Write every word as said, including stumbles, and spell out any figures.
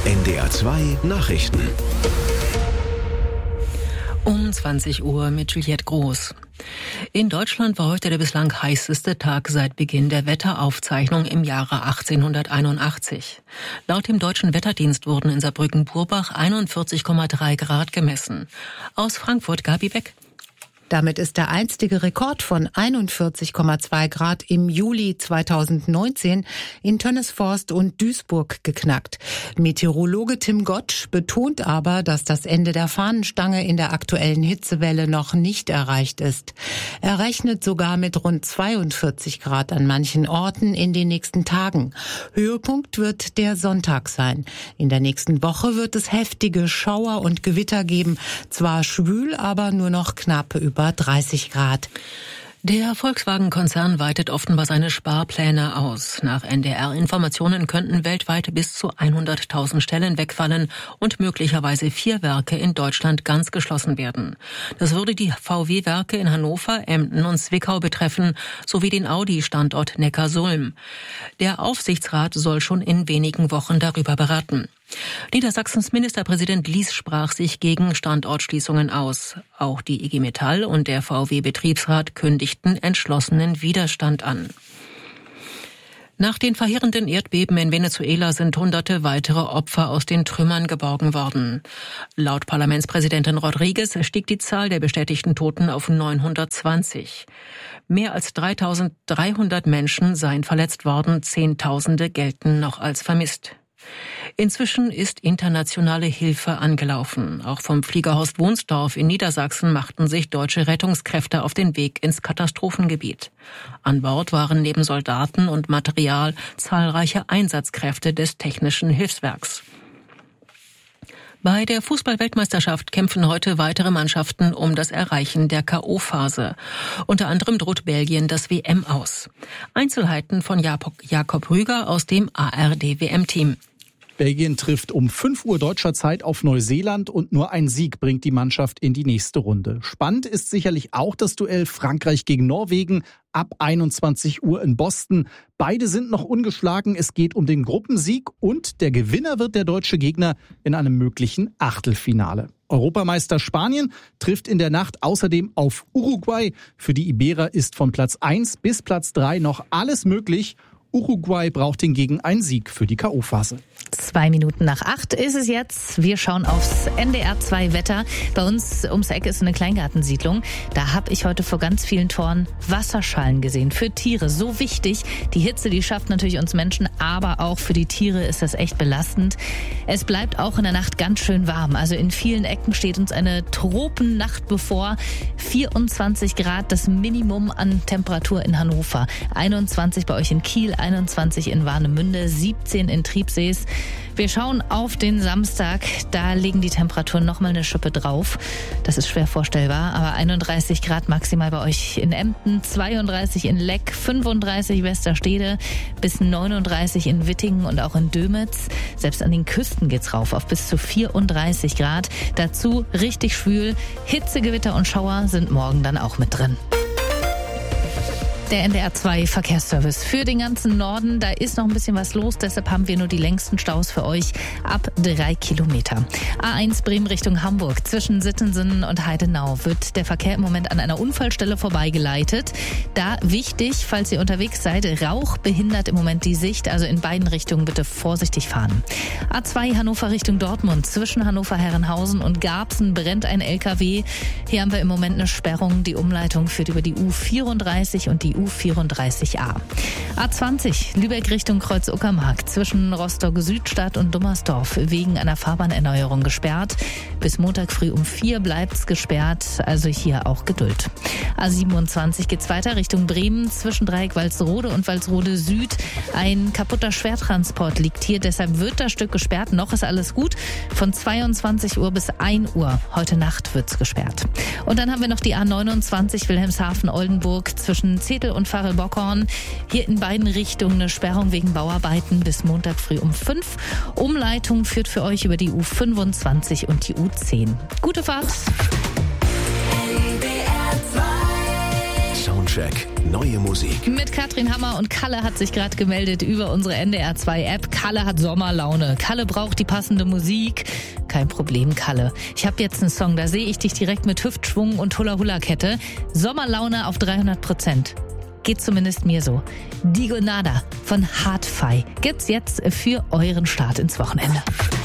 N D R zwei Nachrichten. Um zwanzig Uhr mit Juliette Groß. In Deutschland war heute der bislang heißeste Tag seit Beginn der Wetteraufzeichnung im Jahre achtzehnhunderteinundachtzig. Laut dem Deutschen Wetterdienst wurden in Saarbrücken-Burbach einundvierzig Komma drei Grad gemessen. Aus Frankfurt Gabi Beck. Damit ist der einstige Rekord von einundvierzig Komma zwei Grad im Juli zweitausendneunzehn in Tönnesforst und Duisburg geknackt. Meteorologe Tim Gottsch betont aber, dass das Ende der Fahnenstange in der aktuellen Hitzewelle noch nicht erreicht ist. Er rechnet sogar mit rund zweiundvierzig Grad an manchen Orten in den nächsten Tagen. Höhepunkt wird der Sonntag sein. In der nächsten Woche wird es heftige Schauer und Gewitter geben. Zwar schwül, aber nur noch knapp über dreißig Grad. Der Volkswagen-Konzern weitet offenbar seine Sparpläne aus. Nach N D R-Informationen könnten weltweit bis zu hunderttausend Stellen wegfallen und möglicherweise vier Werke in Deutschland ganz geschlossen werden. Das würde die V W-Werke in Hannover, Emden und Zwickau betreffen, sowie den Audi-Standort Neckarsulm. Der Aufsichtsrat soll schon in wenigen Wochen darüber beraten. Niedersachsens Ministerpräsident Lies sprach sich gegen Standortschließungen aus. Auch die I G Metall und der V W-Betriebsrat kündigten entschlossenen Widerstand an. Nach den verheerenden Erdbeben in Venezuela sind hunderte weitere Opfer aus den Trümmern geborgen worden. Laut Parlamentspräsidentin Rodriguez stieg die Zahl der bestätigten Toten auf neunhundertzwanzig. Mehr als dreitausenddreihundert Menschen seien verletzt worden, Zehntausende gelten noch als vermisst. Inzwischen ist internationale Hilfe angelaufen. Auch vom Flieger Horst Wunsdorf in Niedersachsen machten sich deutsche Rettungskräfte auf den Weg ins Katastrophengebiet. An Bord waren neben Soldaten und Material zahlreiche Einsatzkräfte des Technischen Hilfswerks. Bei der Fußball-Weltmeisterschaft kämpfen heute weitere Mannschaften um das Erreichen der K O-Phase. Unter anderem droht Belgien das W M aus. Einzelheiten von Jakob Rüger aus dem A R D-W M-Team. Belgien trifft um fünf Uhr deutscher Zeit auf Neuseeland und nur ein Sieg bringt die Mannschaft in die nächste Runde. Spannend ist sicherlich auch das Duell Frankreich gegen Norwegen ab einundzwanzig Uhr in Boston. Beide sind noch ungeschlagen. Es geht um den Gruppensieg und der Gewinner wird der deutsche Gegner in einem möglichen Achtelfinale. Europameister Spanien trifft in der Nacht außerdem auf Uruguay. Für die Iberer ist von Platz eins bis Platz drei noch alles möglich. Uruguay braucht hingegen einen Sieg für die K O-Phase. Zwei Minuten nach acht ist es jetzt. Wir schauen aufs N D R zwei Wetter. Bei uns ums Eck ist eine Kleingartensiedlung. Da habe ich heute vor ganz vielen Toren Wasserschalen gesehen. Für Tiere so wichtig. Die Hitze, die schafft natürlich uns Menschen, aber auch für die Tiere ist das echt belastend. Es bleibt auch in der Nacht ganz schön warm. Also in vielen Ecken steht uns eine Tropennacht bevor. vierundzwanzig Grad das Minimum an Temperatur in Hannover. einundzwanzig bei euch in Kiel, einundzwanzig in Warnemünde, siebzehn in Triebsees. Wir schauen auf den Samstag, da legen die Temperaturen noch mal eine Schippe drauf. Das ist schwer vorstellbar, aber einunddreißig Grad maximal bei euch in Emden, zweiunddreißig in Leck, fünfunddreißig Westerstede, bis neununddreißig in Wittingen und auch in Dömitz. Selbst an den Küsten geht's rauf auf bis zu vierunddreißig Grad. Dazu richtig schwül. Hitze, Gewitter und Schauer sind morgen dann auch mit drin. Der N D R zwei Verkehrsservice für den ganzen Norden. Da ist noch ein bisschen was los, deshalb haben wir nur die längsten Staus für euch ab drei Kilometer. A eins Bremen Richtung Hamburg. Zwischen Sittensen und Heidenau wird der Verkehr im Moment an einer Unfallstelle vorbeigeleitet. Da wichtig, falls ihr unterwegs seid, Rauch behindert im Moment die Sicht. Also in beiden Richtungen bitte vorsichtig fahren. A zwei Hannover Richtung Dortmund. Zwischen Hannover-Herrenhausen und Garbsen brennt ein L K W. Hier haben wir im Moment eine Sperrung. Die Umleitung führt über die U vierunddreißig und die U vierunddreißig A. A zwanzig Lübeck Richtung Kreuz-Uckermark zwischen Rostock-Südstadt und Dummersdorf wegen einer Fahrbahnerneuerung gesperrt. Bis Montag früh um vier bleibt's gesperrt, also hier auch Geduld. A siebenundzwanzig geht's weiter Richtung Bremen zwischen Dreieck Walsrode und Walsrode Süd. Ein kaputter Schwertransport liegt hier, deshalb wird das Stück gesperrt. Noch ist alles gut. Von zweiundzwanzig Uhr bis ein Uhr heute Nacht wird's gesperrt. Und dann haben wir noch die A neunundzwanzig Wilhelmshaven-Oldenburg zwischen Zetel und Farel-Bockhorn. Hier in beiden Richtungen eine Sperrung wegen Bauarbeiten bis Montag früh um fünf. Umleitung führt für euch über die U fünfundzwanzig und die U zehn. Gute Fahrt! Soundcheck. Soundcheck. Neue Musik. Mit Katrin Hammer und Kalle hat sich gerade gemeldet über unsere N D R zwei App. Kalle hat Sommerlaune. Kalle braucht die passende Musik. Kein Problem, Kalle. Ich habe jetzt einen Song, da sehe ich dich direkt mit Hüftschwung und Hula-Hula-Kette. Sommerlaune auf dreihundert Prozent. Geht zumindest mir so. Digonada von Hardfi gibt's jetzt für euren Start ins Wochenende.